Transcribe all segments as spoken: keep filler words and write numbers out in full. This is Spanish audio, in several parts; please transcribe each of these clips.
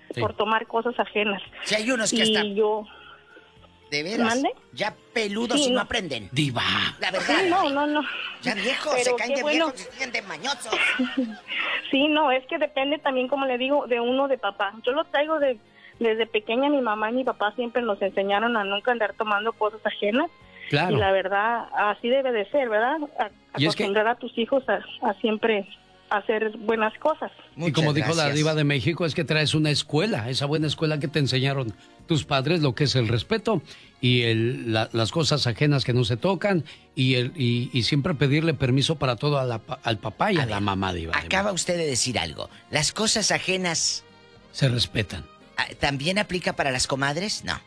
sí. por tomar cosas ajenas. Si hay unos que y hasta... yo... ¿De veras? ¿Mande? Ya peludos sí, y no no. aprenden. Diva. La verdad. Sí, no, no, no. Ya viejos, Pero se caen de bueno. viejos y siguen de mañosos. Sí, no, es que depende también, como le digo, de uno de papá. Yo lo traigo de desde pequeña, mi mamá y mi papá siempre nos enseñaron a nunca andar tomando cosas ajenas. Claro. Y la verdad, así debe de ser, ¿verdad? A, Y es que- acostumbrar a tus hijos a, a siempre hacer buenas cosas. Y como Muchas dijo la gracias. diva de México, es que traes una escuela, esa buena escuela que te enseñaron tus padres, lo que es el respeto y el, la- las cosas ajenas que no se tocan y, el, y, y siempre pedirle permiso para todo a la pa- al papá y a, A la ver, mamá, diva. de Acaba México. usted de decir algo. Las cosas ajenas, Se respetan. ah, ¿también aplica para las comadres? No.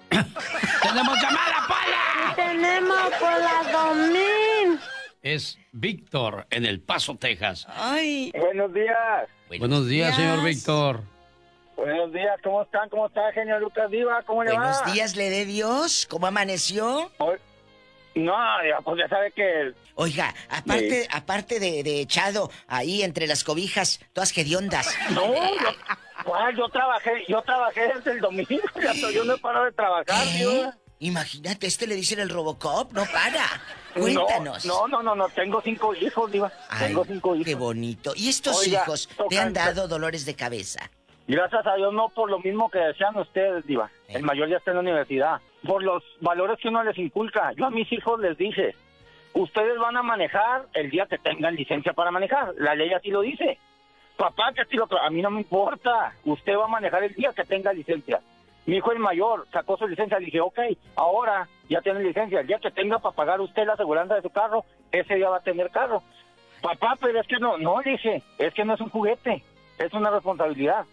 ¡Tenemos llamada, Pola! Tenemos por la Domín. Es Víctor en El Paso, Texas. Ay. Buenos días. Buenos días, señor Víctor. Buenos días, ¿cómo están? ¿Cómo está, genio Lucas Diva? ¿Cómo le va? Buenos días, le dé Dios. ¿Cómo amaneció? Hoy- No, ya, pues ya sabe que... Oiga, aparte, Sí. aparte de, de echado ahí entre las cobijas, todas hediondas. No, yo, ¿cuál? yo trabajé, yo trabajé desde el domingo, ya estoy- yo no he parado de trabajar, ¿Eh? Diva. Imagínate, este le dicen el Robocop, no para. Cuéntanos. No, no, no, no, tengo cinco hijos, Diva. Ay, tengo cinco hijos. qué bonito. ¿Y estos Oiga, hijos te tocan- han dado dolores de cabeza? Gracias a Dios, no por lo mismo que decían ustedes, Diva. ¿Eh? El mayor ya está en la universidad. Por los valores que uno les inculca. Yo a mis hijos les dije, ustedes van a manejar el día que tengan licencia para manejar. La ley así lo dice. Papá, que así lo... A mí no me importa. Usted va a manejar el día que tenga licencia. Mi hijo el mayor sacó su licencia. Le dije, ok, ahora ya tiene licencia. El día que tenga para pagar usted la aseguranza de su carro, ese día va a tener carro. Papá, pero es que no, no, le dije, es que no es un juguete. Es una responsabilidad.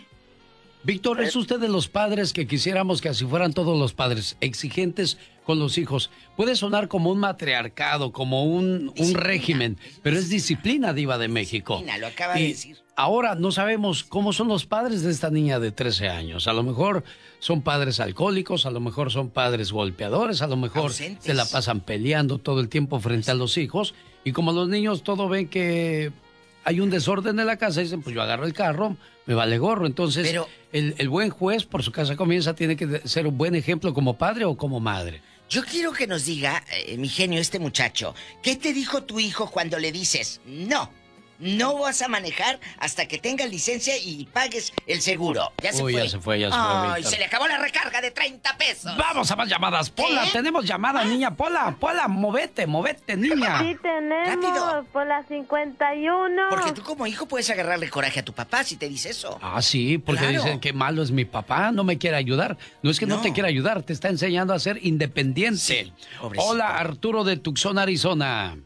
Víctor, ¿es usted de los padres que quisiéramos que así fueran todos los padres, exigentes con los hijos? Puede sonar como un matriarcado, como un, un Disciplina. régimen, pero es disciplina, diva de México. Disciplina, lo acaba de Y decir. ahora no sabemos cómo son los padres de esta niña de trece años. A lo mejor son padres alcohólicos, a lo mejor son padres golpeadores, a lo mejor Ausentes. se la pasan peleando todo el tiempo frente a los hijos. Y como los niños todo ven que hay un desorden en la casa, dicen, pues yo agarro el carro, me vale gorro. Entonces, Pero- el, el buen juez por su casa comienza, tiene que ser un buen ejemplo como padre o como madre. Yo quiero que nos diga, eh, mi genio, este muchacho, ¿qué te dijo tu hijo cuando le dices, no, no vas a manejar hasta que tengas licencia y pagues el seguro? Ya se Uy, fue. ya se fue, ya se fue, Ay, Víctor. se le acabó la recarga de treinta pesos. Vamos a más llamadas. Pola, ¿Qué? tenemos llamada, niña. Pola, Pola, movete, movete, niña. Sí, tenemos Rápido. por la cincuenta y uno. Porque tú como hijo puedes agarrarle coraje a tu papá si te dice eso. Ah, sí, porque Claro. dicen que malo es mi papá, no me quiere ayudar. No es que no, No. te quiera ayudar, te está enseñando a ser independiente. Sí, pobrecito. Hola, Arturo de Tucson, Arizona.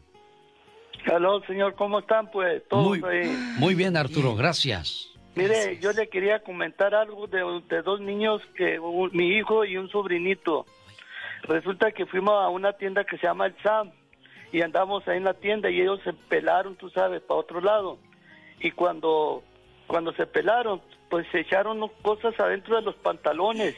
Aló, señor, ¿cómo están, pues? Todos Muy, ahí. muy bien, Arturo, gracias. Mire, yo le quería comentar algo de, de dos niños, que un- mi hijo y un sobrinito. Resulta que fuimos a una tienda que se llama El Sam y andamos ahí en la tienda y ellos se pelaron, tú sabes, para otro lado. Y cuando, cuando se pelaron, pues se echaron unas cosas adentro de los pantalones.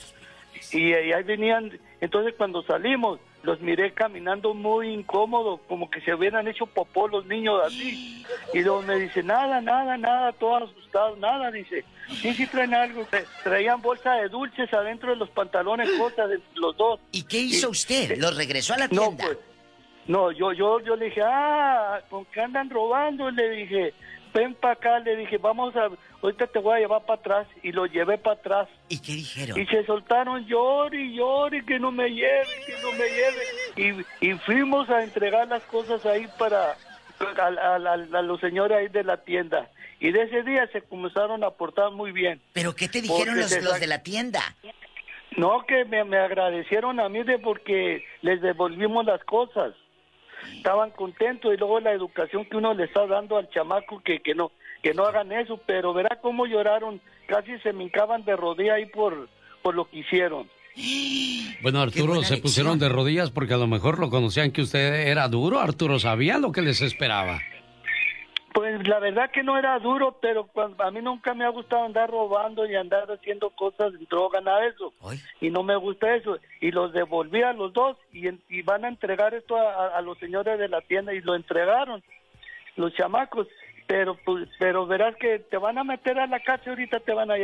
Y, y ahí venían, entonces cuando salimos, los miré caminando muy incómodos, como que se hubieran hecho popó los niños así. Y luego me dice, nada, nada, nada, todos asustados, nada, dice. Sí, sí traen algo. Tra- Traían bolsa de dulces adentro de los pantalones, cosas de los dos. ¿Y qué hizo Y- usted? ¿Los regresó a la No, tienda? pues, no, yo, yo, yo le dije, ah, ¿con qué andan robando? Le dije, ven para acá, le dije, vamos a, ahorita te voy a llevar para atrás. Y lo llevé para atrás. ¿Y qué dijeron? Y se soltaron, llore y llore, que no me lleve, que no me lleve. Y, y fuimos a entregar las cosas ahí para a, a- a- a los señores ahí de la tienda. Y de ese día se comenzaron a portar muy bien. ¿Pero qué te dijeron Porque los, se los sac- de la tienda? No, que me, me agradecieron a mí de porque les devolvimos las cosas. Estaban contentos y luego la educación que uno le está dando al chamaco que, que no que no hagan eso, pero verá cómo lloraron, casi se me hincaban de rodillas ahí por, por lo que hicieron. Bueno, Arturo, buena se pusieron lección. de rodillas porque a lo mejor lo conocían que usted era duro. Arturo, ¿sabía lo que les esperaba? Pues la verdad que no era duro, pero cuando, a mí nunca me ha gustado andar robando y andar haciendo cosas, droga, nada de eso. Ay. Y no me gusta eso. Y los devolví a los dos y, en- y van a entregar esto a, a- a los señores de la tienda y lo entregaron, los chamacos. Pero pues, pero verás que te van a meter a la cárcel, ahorita te van a